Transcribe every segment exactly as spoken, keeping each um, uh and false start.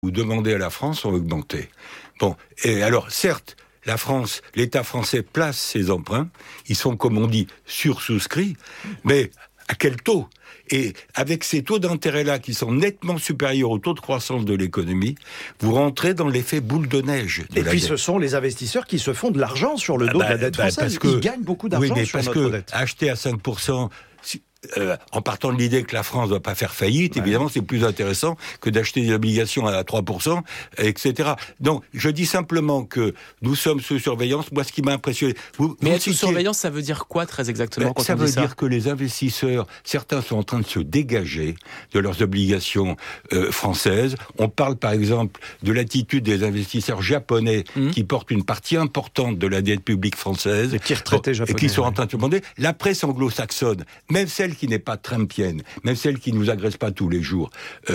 vous demandez à la France ont augmenté. Bon, et alors certes, la France, l'État français place ses emprunts, ils sont, comme on dit, sursouscrits, mais à quel taux ? Et avec ces taux d'intérêt-là qui sont nettement supérieurs au taux de croissance de l'économie, vous rentrez dans l'effet boule de neige. De et la puis dette. Ce sont les investisseurs qui se font de l'argent sur le dos bah, de la dette bah, française. que, Ils gagnent beaucoup d'argent oui, mais sur parce notre que dette. Acheter à cinq pour cent... Si, Euh, en partant de l'idée que la France ne va pas faire faillite, ouais. Évidemment, c'est plus intéressant que d'acheter des obligations à trois pour cent, et cetera. Donc, je dis simplement que nous sommes sous surveillance. Moi, ce qui m'a impressionné... Vous, Mais vous être sous citiez... surveillance, ça veut dire quoi, très exactement, ben, quand ça on veut dit ça dire que les investisseurs, certains sont en train de se dégager de leurs obligations euh, françaises. On parle, par exemple, de l'attitude des investisseurs japonais mmh. qui portent une partie importante de la dette publique française. Et qui retraités japonais. Et qui sont en train de se demander. La presse anglo-saxonne, même celle qui n'est pas trumpienne, même celle qui ne nous agresse pas tous les jours, euh,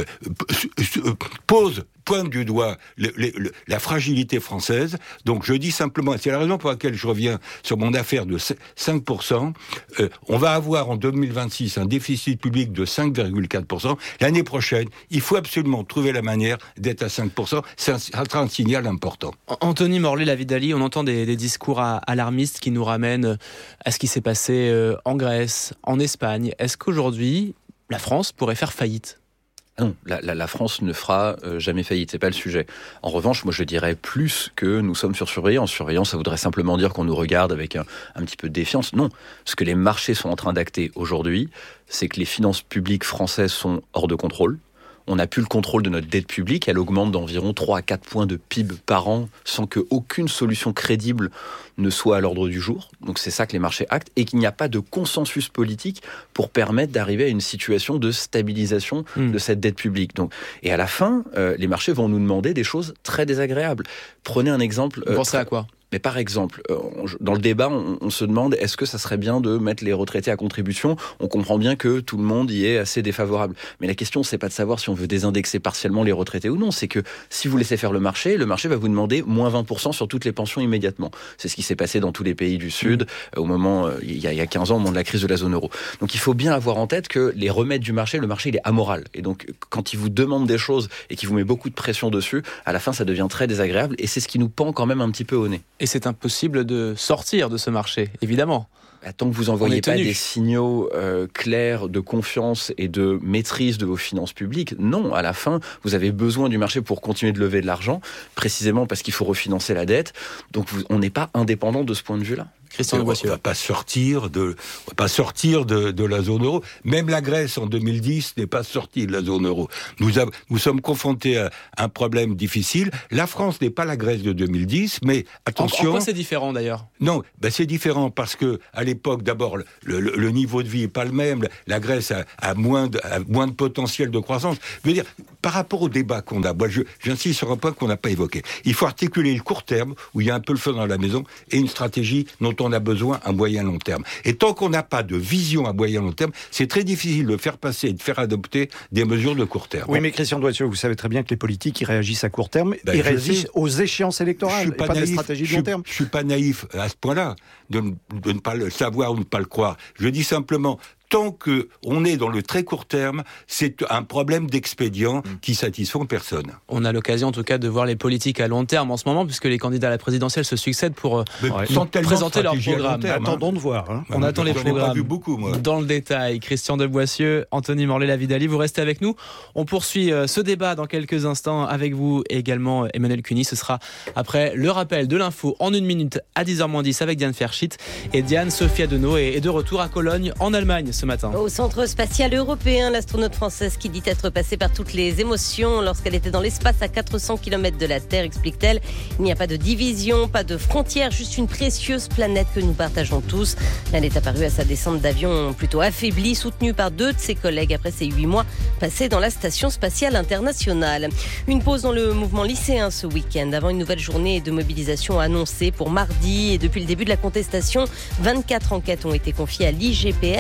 pose, pointe du doigt le, le, le, la fragilité française. Donc je dis simplement, c'est la raison pour laquelle je reviens sur mon affaire de cinq pour cent, euh, on va avoir en deux mille vingt-six un déficit public de cinq virgule quatre pour cent. L'année prochaine, il faut absolument trouver la manière d'être à cinq pour cent. Ça sera un signal important. Anthony Morlet-Lavidali, on entend des, des discours à, alarmistes qui nous ramènent à ce qui s'est passé euh, en Grèce, en Espagne. Est-ce qu'aujourd'hui, la France pourrait faire faillite ? Non, la, la, la France ne fera euh, jamais faillite, c'est pas le sujet. En revanche, moi je dirais plus que nous sommes sur surveillance. Surveillance, ça voudrait simplement dire qu'on nous regarde avec un, un petit peu de défiance. Non, ce que les marchés sont en train d'acter aujourd'hui, c'est que les finances publiques françaises sont hors de contrôle. On n'a plus le contrôle de notre dette publique, elle augmente d'environ trois à quatre points de P I B par an sans qu'aucune solution crédible ne soit à l'ordre du jour. Donc c'est ça que les marchés actent, et qu'il n'y a pas de consensus politique pour permettre d'arriver à une situation de stabilisation mmh. de cette dette publique. Donc, et à la fin, euh, les marchés vont nous demander des choses très désagréables. Prenez un exemple. Vous euh, pensez à quoi ? Mais par exemple, dans le débat, on, on se demande est-ce que ça serait bien de mettre les retraités à contribution ? On comprend bien que tout le monde y est assez défavorable. Mais la question, c'est pas de savoir si on veut désindexer partiellement les retraités ou non. C'est que si vous laissez faire le marché, le marché va vous demander moins vingt pour cent sur toutes les pensions immédiatement. C'est ce qui s'est passé dans tous les pays du Sud mmh. au moment, il y, a, il y a quinze ans, au moment de la crise de la zone euro. Donc il faut bien avoir en tête que les remèdes du marché, le marché, il est amoral. Et donc quand il vous demande des choses et qu'il vous met beaucoup de pression dessus, à la fin, ça devient très désagréable. Et c'est ce qui nous pend quand même un petit peu au nez. Et c'est impossible de sortir de ce marché, évidemment. Tant que vous n'envoyez pas des signaux euh, clairs de confiance et de maîtrise de vos finances publiques, non, à la fin, vous avez besoin du marché pour continuer de lever de l'argent, précisément parce qu'il faut refinancer la dette. Donc vous, on n'est pas indépendant de ce point de vue-là. Christian Boissieu. On ne va pas sortir de, on va pas sortir de, de la zone euro. Même la Grèce en deux mille dix n'est pas sortie de la zone euro. Nous, a, nous sommes confrontés à un problème difficile. La France n'est pas la Grèce de deux mille dix, mais attention. En, en quoi c'est différent d'ailleurs ? Non, ben c'est différent parce que à l'époque, d'abord, le, le, le niveau de vie est pas le même. La Grèce a, a, moins de, a moins de potentiel de croissance. Je veux dire, par rapport au débat qu'on a, moi, je, j'insiste sur un point qu'on n'a pas évoqué. Il faut articuler le court terme, où il y a un peu le feu dans la maison, et une stratégie dont on a besoin à moyen long terme. Et tant qu'on n'a pas de vision à moyen long terme, c'est très difficile de faire passer et de faire adopter des mesures de court terme. Oui, mais Christian Boissieu, vous savez très bien que les politiques, ils réagissent à court terme, ben, ils réagissent sais. aux échéances électorales, et pas naïf, des stratégies de long terme. Je ne suis pas naïf à ce point-là, de, de ne pas le savoir ou de ne pas le croire. Je dis simplement, tant qu'on est dans le très court terme, c'est un problème d'expédient qui satisfont personne. On a l'occasion en tout cas de voir les politiques à long terme en ce moment, puisque les candidats à la présidentielle se succèdent pour ouais, présenter leur programme. Terme, Attendons hein. de voir. Hein. On bah, attend les programmes vu beaucoup, moi. dans le détail. Christian de Boissieu, Anthony Morlet-Lavidali, vous restez avec nous. On poursuit ce débat dans quelques instants avec vous et également Emmanuel Cuny. Ce sera après le rappel de l'info en une minute à dix heures moins dix avec Diane Ferschit. Et Diane, Sophia Deneau est de retour à Cologne en Allemagne ce matin. Au centre spatial européen, l'astronaute française qui dit être passée par toutes les émotions lorsqu'elle était dans l'espace à quatre cents kilomètres de la Terre, explique-t-elle. Il n'y a pas de division, pas de frontières, juste une précieuse planète que nous partageons tous. Elle est apparue à sa descente d'avion plutôt affaiblie, soutenue par deux de ses collègues après ses huit mois passés dans la station spatiale internationale. Une pause dans le mouvement lycéen ce week-end, avant une nouvelle journée de mobilisation annoncée pour mardi. Et depuis le début de la contestation, vingt-quatre enquêtes ont été confiées à l'I G P N, c'est la police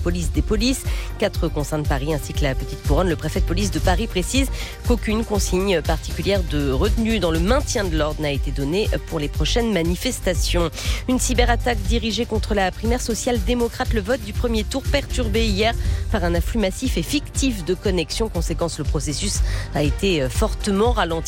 police des polices. Quatre concernent Paris ainsi que la Petite Couronne. Le préfet de police de Paris précise qu'aucune consigne particulière de retenue dans le maintien de l'ordre n'a été donnée pour les prochaines manifestations. Une cyberattaque dirigée contre la primaire social-démocrate. Le vote du premier tour perturbé hier par un afflux massif et fictif de connexions. Conséquence, le processus a été fortement ralenti.